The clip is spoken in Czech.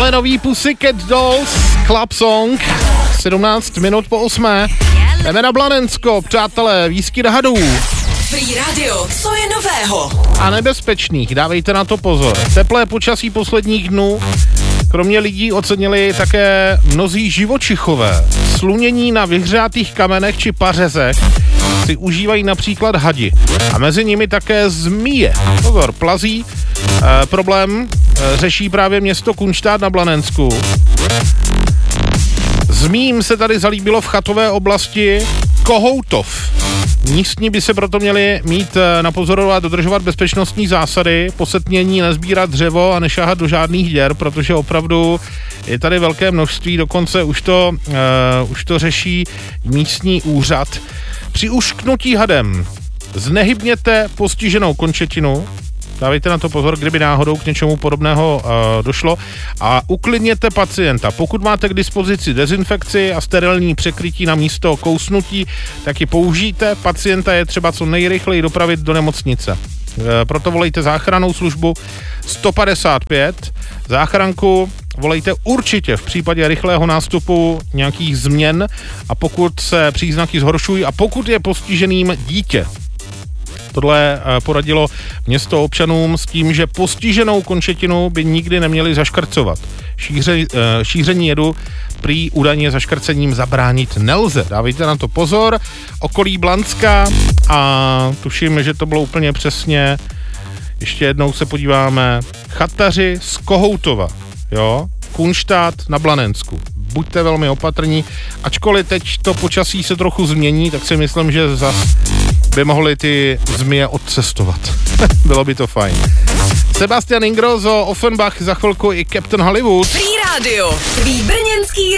Máme nový Pussycat Dolls Club Song, 17 minut po 8. Jdeme na Blanensko, přátelé, výskyt hadů. Free Radio, co je nového? A nebezpečných, dávejte na to pozor. Teplé počasí posledních dnů, kromě lidí ocenili také mnozí živočichové. Slunění na vyhřátých kamenech či pařezech si užívají například hadi. A mezi nimi také zmije. Pozor, plazí. Problém řeší právě město Kunštát na Blanensku. Zmím se tady zalíbilo v chatové oblasti Kohoutov. Místní by se proto měli mít na pozoru a dodržovat bezpečnostní zásady, po setmění nezbírat dřevo a nešáhat do žádných děr, protože opravdu je tady velké množství, dokonce už to řeší místní úřad. Při ušknutí hadem znehybněte postiženou končetinu, dávejte na to pozor, kdyby náhodou k něčemu podobného došlo, a uklidněte pacienta. Pokud máte k dispozici dezinfekci a sterilní překrytí na místo kousnutí, tak ji použijte. Pacienta je třeba co nejrychleji dopravit do nemocnice. Proto volejte záchrannou službu 155. Záchranku volejte určitě v případě rychlého nástupu nějakých změn a pokud se příznaky zhoršují a pokud je postiženým dítě. Tohle poradilo město občanům s tím, že postiženou končetinu by nikdy neměli zaškrcovat. Šíření jedu prý údajně zaškrcením zabránit nelze. Dávejte na to pozor. Okolí Blanska a tuším, že to bylo úplně přesně. Ještě jednou se podíváme. Chataři z Kohoutova. Jo? Kunštát na Blanensku. Buďte velmi opatrní. Ačkoliv teď to počasí se trochu změní, tak si myslím, že zas by mohli ty zmije odcestovat. Bylo by to fajn. Sebastian Ingrosso, Offenbach, za chvilku i Captain Hollywood. Free Radio, tvý brněnský